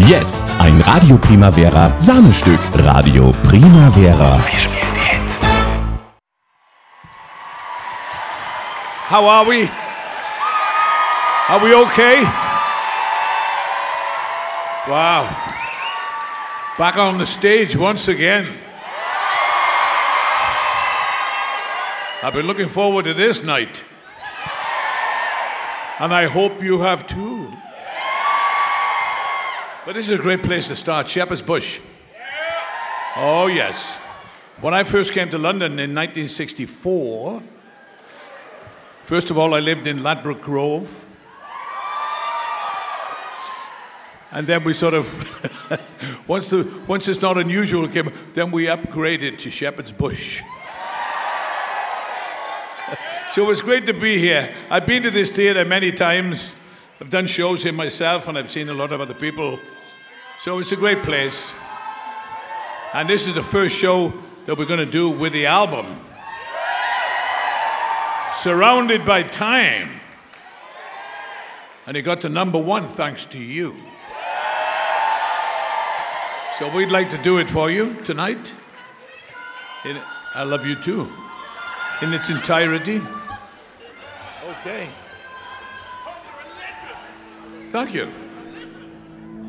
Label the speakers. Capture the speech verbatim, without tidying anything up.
Speaker 1: Jetzt ein Radio Primavera Sahnestück. Radio Primavera.
Speaker 2: Wir spielen die Hits.
Speaker 3: How are we? Are we okay? Wow. Back on the stage once again. I've been looking forward to this night. And I hope you have too. But this is a great place to start, Shepherd's Bush. Oh yes. When I first came to London in nineteen sixty-four, first of all I lived in Ladbroke Grove. And then we sort of, once the once it's not unusual came, then we upgraded to Shepherd's Bush. So it was great to be here. I've been to this theatre many times. I've done shows here myself, and I've seen a lot of other people. So it's a great place. And this is the first show that we're going to do with the album. Surrounded by Time. And it got to number one thanks to you. So we'd like to do it for you tonight. In, I Love You Too. In its entirety. Okay. Thank you.